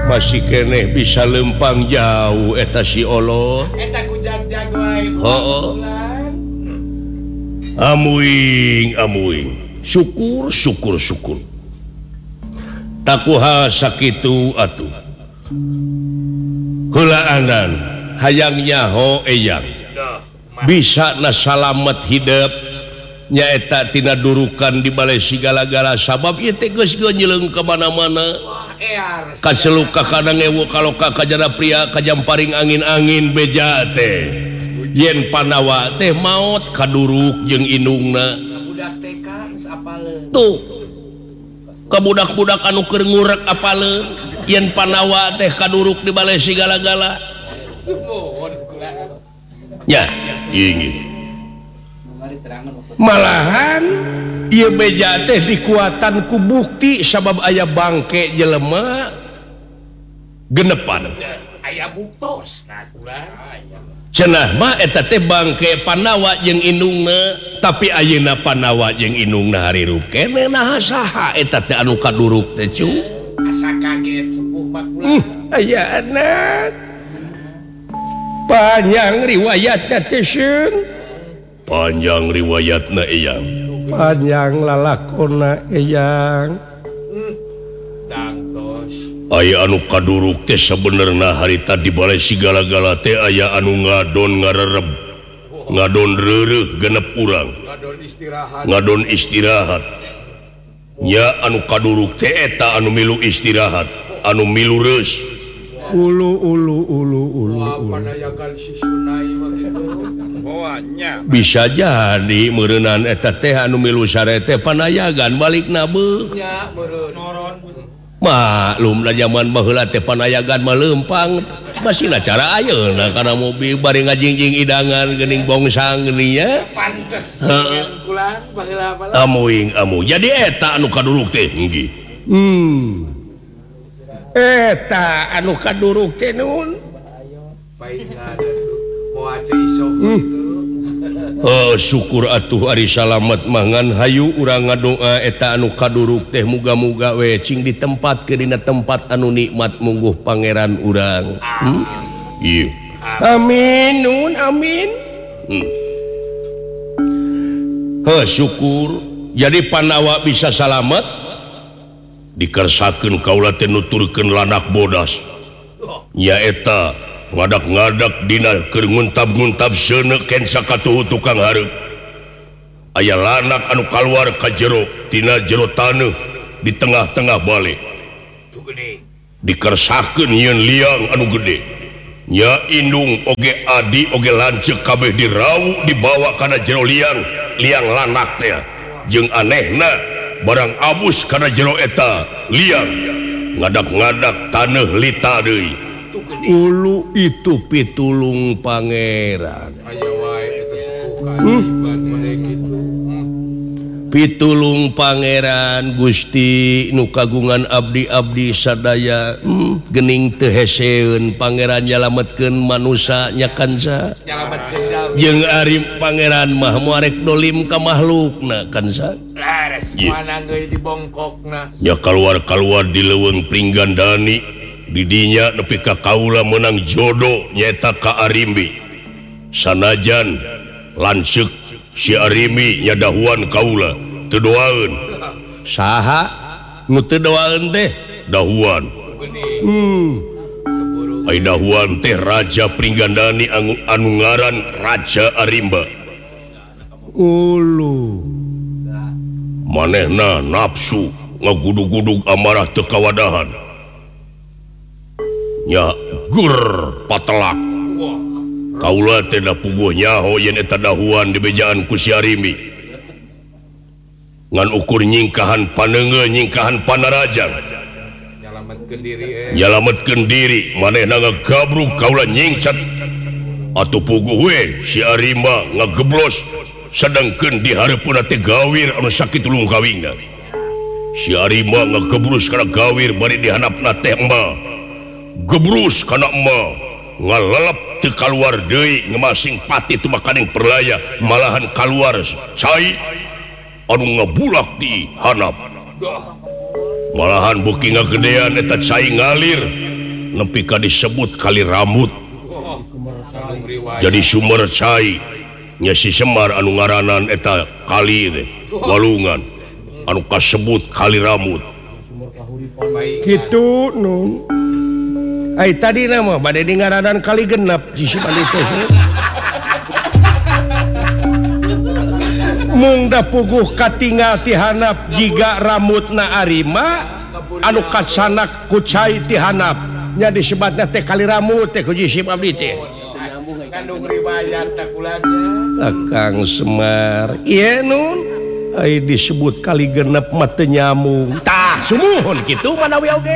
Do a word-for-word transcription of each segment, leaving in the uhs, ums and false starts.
masih keneh bisa lempang jauh eta si Allah eta ku jag-jag wae heeh amuing amuing syukur syukur syukur takuha sakitu atuh heulaanan hayang nyaho eyang bisa na salamet hidup nyaeta tina durukan di balai segala-gala sabab ieu teh geus nyeleung ka mana-mana ka seluk ka kana ngewo kaloka ka jana pria ka jamparing angin-angin beja teh yen panawa teh maot kaduruk jeung indungna budak T K geus apaleun tuh ka budak-budak anu keur ngurek apaleun yen panawa teh kaduruk di balai segala-gala ya ingin malahan ieu beja teh dikuatan ku bukti sabab aya bangke jelema genepan aya buktos nah ulah cenah mah eta teh bangke panawa jeung indungna tapi ayeuna panawa jeung indungna harirup keneh naha saha eta teh anu kaduruk teh cu asa kaget sepuh mah ulah hmm, aya anak panjang riwayatna teh seun panjang riwayatna eyang panjang lalakonna eyang dangtos aya anu kaduruk teh sabenerna harita di balai sigala-gala teh aya anu ngadon ngarereb ngadon reureuh genep urang ngadon istirahat ngadon istirahat nya anu kaduruk teh eta anu milu istirahat anu milu reus ulu ulu ulu ulu panayagan si Sunai begitu bisa jadi meureunnan eta teh anu milu sare teh panayagan balikna beuh nya meureun maklum da zaman baheula teh panayagan mah leumpang masihna cara ayeuna kana mobil bari ngajingjing idangan geuning bongsang geuning nya pantes heeh kulan baheula mah amuing amu jadi eta anu kaduruk teh nggih hmm eta anu kaduruk teh nun baik ada tuh mau aja iso gitu oh syukur atuh ari salamet mangan hayu urang ngadoa eta anu kaduruk teh muga-muga we cing ditempatkeun dina tempat anu nikmat mungguh pangeran urang hmm? Ieu amin nun amin hmm. Heuh syukur jadi panawa bisa salamet dikersakeun kaula teh nuturkeun lanak bodas nya eta ngadak-ngadak dina keur nguntab-nguntab seuneuk ken sakatuhu tukang hareup aya lanak anu kaluar ka jero tina jero taneuh di tengah-tengah bale tu gede dikersakeun yeun liang anu gede nya indung oge adi oge lanceuk kabeh dirawu dibawa kana jero liang liang lanak teh jeung anehna barang abus kana jero eta liang ngadak-ngadak taneuh lita deui ulu itu pitulung pangeran aya wae eta sepuh kajiban meureun kitu pitulung pangeran Gusti nu kagungan abdi-abdi sadaya hmm, geuning teu heseun pangeran nyalametkeun manusia nya kansa nyalametkeun jeung ari pangeran mah moarek dolim ka makhlukna kansa laras mana geus dibongkokna nya kaluar-kaluar di leuweung Pringgandani di dinya nepi ka kaula menang jodoh nyata ka Arimbi sanajan lanceuk si Arimbi nya dahuan kaula teu doaeun saha nu teu doaeun teh dahuan hmm ai dahuan teh raja Pringgandani anu, anu ngaran Raja Arimba ulu manehna nafsu ngagudug-gudug amarah teu kawadahan nya gur patelak kaula teh da puguh nyaho yen eta dahuan dibejaan ku si Arimbi ngan ukur nyingkahan paneungeun nyingkahan panarajang nyalametkeun diri eh nyalametkeun diri manehna ngagabruk kaula nyingcat atuh puguh we si Arimba ngageblos sedengkeun di hareupeuna teh gawir anu sakitulung kawingna si Arimba ngagebrus kana gawir bari dihandapna teh embah gebrus kana emak ngalelep teu kaluar deui ngemasing pati teu makaning perlaya malahan kaluar cai anu ngabulak di hanap malahan beuki ngagedean eta cai ngalir nepi ka disebut kali rambut oh, anu riwayat. jadi sumber cai nya si Semar anu ngaranan eta kali teh walungan anu kasebut kali rambut gitu nun ai tadi nama bade di ngaranan kali genep si bade teh mung da puguh katinggal ti hanap jiga rambutna Arima anu kasanak ku cai ti hanap nya disebutna teh kali rambut teh ku si abdi teh Kandung riwayat takulannya Kang Semar ieu nun ai disebut kali genep mah teu nyamung tah sumuhun kitu manawi oge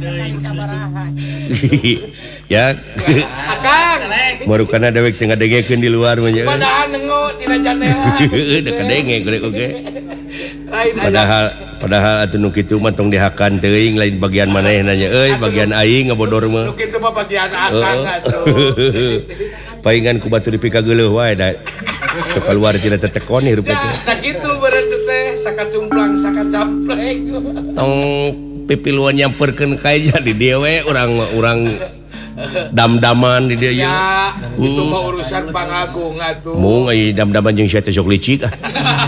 ya Akang baru kana dewek teu ngadengekeun di luar mah nya padahal nengo tina jandela da kadenge gorek oge lain padahal padahal atuh nu kitu mah tong dihakan teuing lain bagian manehna nya euy bagian aing ngabodor mah nu kitu mah bagian akang atuh paingan ku batu dipika geuleuh wae da sok keluar tina tetekon hirup ya teh tak kitu berarti teh sakat cumplang sakat camplek tong pipiluan nyamperkeun kae di dieu we urang urang dam-daman di dieu ya itu mah urusan pangagung atuh mung ai dam-daman jeung sia teh sok licik ah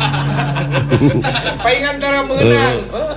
paingan tara meunang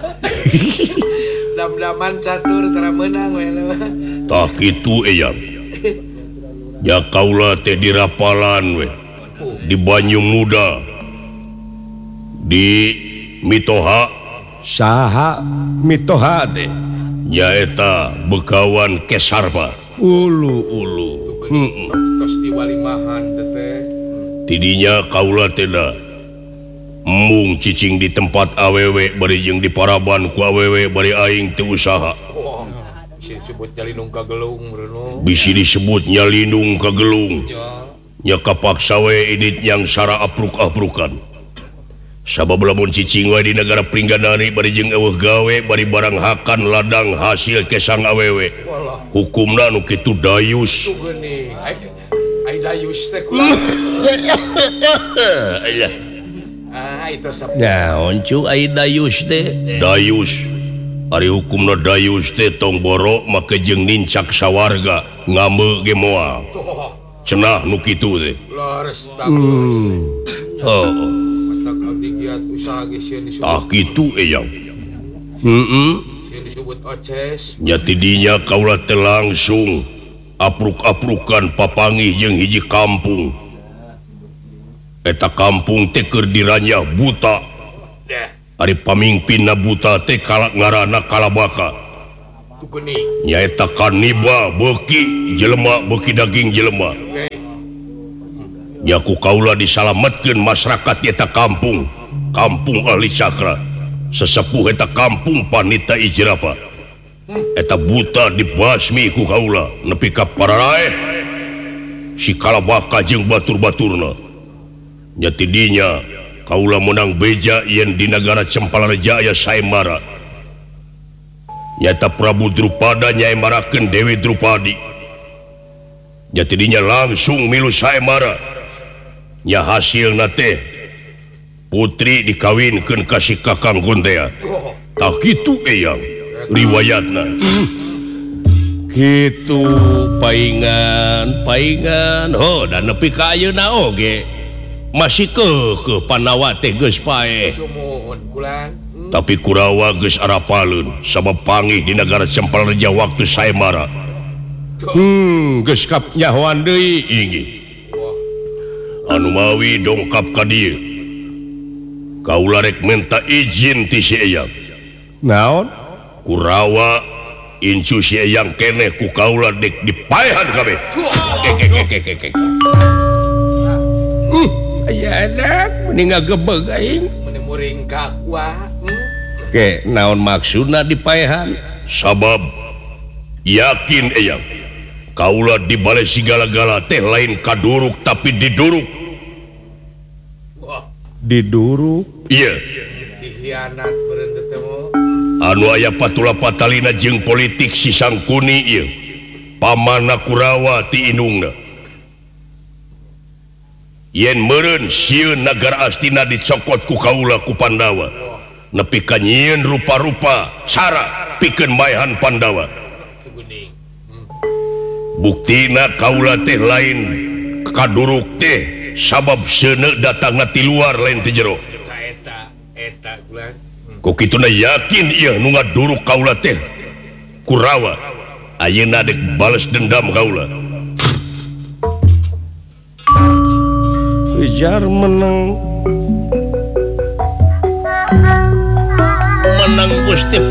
dam-daman catur tara meunang we tah kitu eyang ya kaula teh di rapalan we di Banyu Muda di Mitoha saha mitoha teh nyaeta Begawan Kesarpa ulu ulu tos di walimahan teh tidinya kaula teh da mung cicing di tempat awewe bari jeung di paraban ku awewe bari aing teu usaha oh bisa disebut jalinung kagelung Bruno bisi disebut nyalindung kagelung ya nya kapaksa we idit yang sara apruk-aprukan sabab lamun cicing we di negara Pringganari bari jeung eueuh gawe bari barang hakan ladang hasil kesang awewe walah hukumna nu kitu dayus tuh geuning ai ai dayus teh kula ah itu sap naon cu ai dayus teh dayus ari hukumna dayus teh tong borok make jeung nincak sawarga ngambe ge moal tuh cenah nu kitu teh lares tampil oh matak abdi giat usaha ge sieun tah disebut kitu eyang heeh sieun disebut oces nya tidinya kaula teh langsung apruk-aprukan papangih jeung hiji kampung eta kampung teh keur diranyah buta deh ari pamingpinna buta teh kala ngaranna Kalabaka tuh geuning nyaeta kaniba beuki jelema beuki daging jelema oke nya ku kaula disalametkeun masyarakat eta kampung kampung ahli cakra sesepuh eta kampung panita ijrapa eta buta dibasmi ku kaula nepi ka pararae si Kalabaka jeung batur-baturna nya tidinya kaula menang beja yen di negara Cempalareja aya saemara nyata Prabu Drupada nyaemarakeun Dewi Drupadi nya tidinya langsung milu saemara nya hasilna teh putri dikawinkeun ka si Kakang Gontea tuh tah kitu eyang riwayatna gitu paingan paingan oh dan nepi ka ayeuna oge masih ke ke Panawa teh geus pae sumuhun kulan tapi Kurawa geus arapaleun sabab pangih di negara Cempalareja waktu saemara hmm geus kap nyahoan deui inggih anu mawi dongkap ka dieu kaula rek minta izin ti si eyang naon Kurawa incu si eyang keneh ku kaula dek dipaehan kabeh kekekekekek uh aya enak mending ngagebeg aing menemuring kakwa hmm? ke naon maksudna dipaehan sabab yakin eyang kaula dibalik segala-gala teh lain kaduruk tapi diduruk wah diduruk iya dikhianat beureun ketemu anu aya patula patalina jeung politik si Sangkuni ieu pamanna Kurawa ti indungna yen meureun sieun nagara Astina dicokot ku kaula ku Pandawa nepi ka nyieun rupa-rupa cara pikeun maehan Pandawa tuh geuning buktina kaula teh lain kaduruk teh sabab seuneu datangna ti luar lain ti jero eta eta bulan kok kituna yakin ieu nu ngaduruk kaula teh Kurawa ayeuna dek balas dendam kaula Jar menang menang Gusti